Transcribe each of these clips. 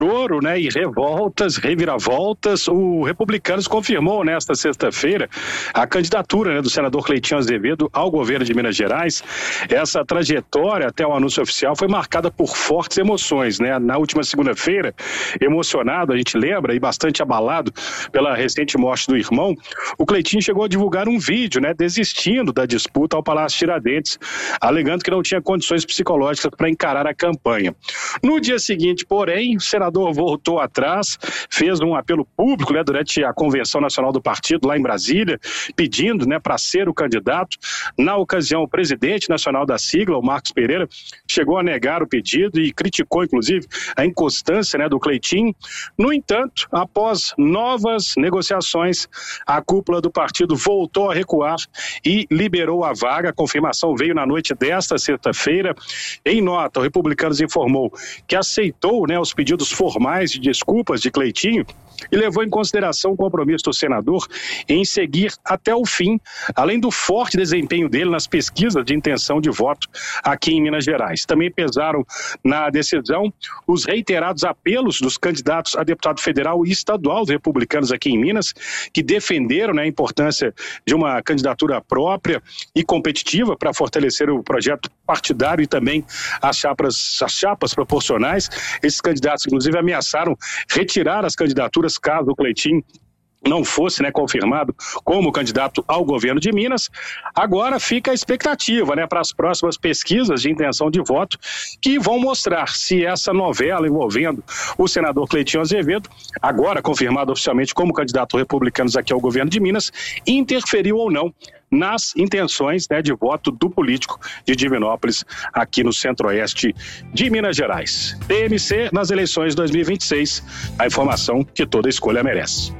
choro, né, e revoltas, reviravoltas. O Republicanos confirmou nesta sexta-feira a candidatura, né, do senador Cleitinho Azevedo ao governo de Minas Gerais. Essa trajetória até o anúncio oficial foi marcada por fortes emoções, né? Na última segunda-feira, emocionado, a gente lembra, e bastante abalado pela recente morte do irmão, o Cleitinho chegou a divulgar um vídeo, né, desistindo da disputa ao Palácio Tiradentes, alegando que não tinha condições psicológicas para encarar a campanha. No dia seguinte, porém, o senador voltou atrás, fez um apelo público, né, durante a Convenção Nacional do Partido lá em Brasília, pedindo, né, para ser o candidato. Na ocasião, o presidente nacional da sigla, o Marcos Pereira, chegou a negar o pedido e criticou, inclusive, a inconstância, né, do Cleitinho. No entanto, após novas negociações, a cúpula do partido voltou a recuar e liberou a vaga. A confirmação veio na noite desta sexta-feira. Em nota, o Republicanos informou que aceitou, né, os pedidos formais de desculpas de Cleitinho e levou em consideração o compromisso do senador em seguir até o fim, além do forte desempenho dele nas pesquisas de intenção de voto aqui em Minas Gerais. Também pesaram na decisão os reiterados apelos dos candidatos a deputado federal e estadual dos Republicanos aqui em Minas, que defenderam, né, a importância de uma candidatura própria e competitiva para fortalecer o projeto partidário e também as chapas proporcionais. Esses candidatos, inclusive, ameaçaram retirar as candidaturas caso o Cleitinho não fosse, né, confirmado como candidato ao governo de Minas. Agora fica a expectativa, né, para as próximas pesquisas de intenção de voto, que vão mostrar se essa novela envolvendo o senador Cleitinho Azevedo, agora confirmado oficialmente como candidato Republicanos aqui ao governo de Minas, interferiu ou não nas intenções, né, de voto do político de Divinópolis, aqui no centro-oeste de Minas Gerais. TMC nas eleições 2026, a informação que toda escolha merece.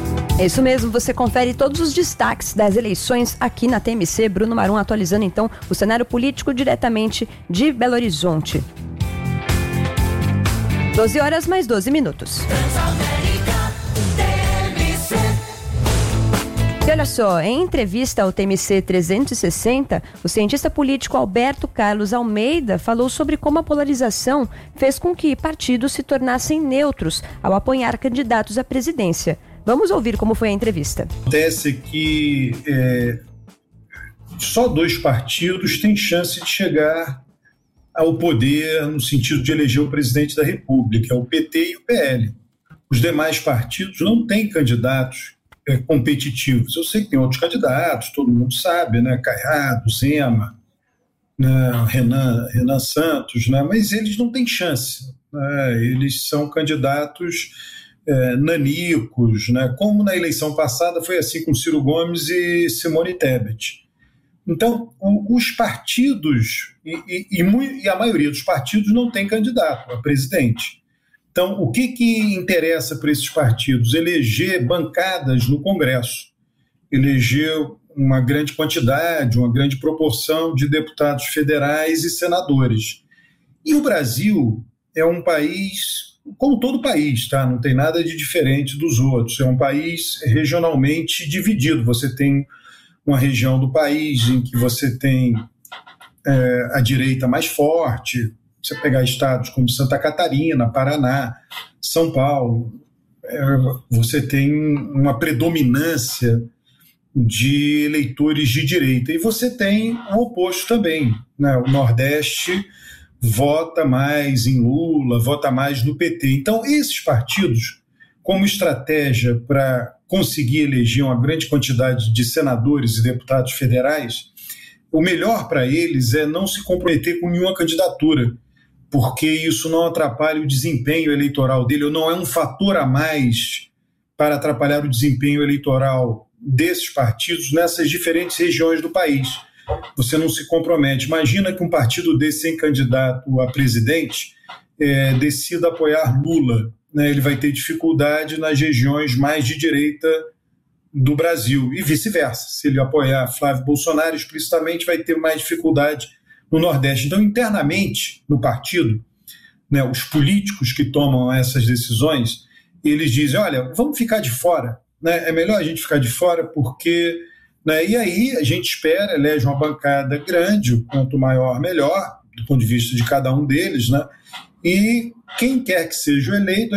É isso mesmo, você confere todos os destaques das eleições aqui na TMC. Bruno Marum atualizando então o cenário político diretamente de Belo Horizonte. 12h mais 12 minutos. E olha só, em entrevista ao TMC 360, o cientista político Alberto Carlos Almeida falou sobre como a polarização fez com que partidos se tornassem neutros ao apoiar candidatos à presidência. Vamos ouvir como foi a entrevista. Acontece que só 2 partidos têm chance de chegar ao poder no sentido de eleger o presidente da República, é o PT e o PL. Os demais partidos não têm candidatos competitivos. Eu sei que tem outros candidatos, todo mundo sabe, né? Caiado, Zema, né? Renan Santos, né? Mas eles não têm chance, né? Eles são candidatos nanicos, né? Como na eleição passada foi assim com Ciro Gomes e Simone Tebet. Então, os partidos, e a maioria dos partidos não tem candidato a presidente. Então, o que interessa para esses partidos? Eleger bancadas no Congresso, eleger uma grande quantidade, uma grande proporção de deputados federais e senadores. E o Brasil é um país, como todo país, tá? Não tem nada de diferente dos outros. É um país regionalmente dividido. Você tem uma região do país em que você tem a direita mais forte. Você pegar estados como Santa Catarina, Paraná, São Paulo, você tem uma predominância de eleitores de direita. E você tem o oposto também, né? O Nordeste vota mais em Lula, vota mais no PT. Então, esses partidos, como estratégia para conseguir eleger uma grande quantidade de senadores e deputados federais, o melhor para eles é não se comprometer com nenhuma candidatura, porque isso não atrapalha o desempenho eleitoral dele, ou não é um fator a mais para atrapalhar o desempenho eleitoral desses partidos nessas diferentes regiões do país. Você não se compromete. Imagina que um partido desse sem candidato a presidente decida apoiar Lula, né? Ele vai ter dificuldade nas regiões mais de direita do Brasil e vice-versa. Se ele apoiar Flávio Bolsonaro explicitamente, vai ter mais dificuldade no Nordeste. Então, internamente, no partido, né, os políticos que tomam essas decisões, eles dizem, olha, vamos ficar de fora, né? É melhor a gente ficar de fora porque... Né, e aí a gente espera, elege uma bancada grande, quanto maior, melhor, do ponto de vista de cada um deles, né? e quem quer que seja eleito,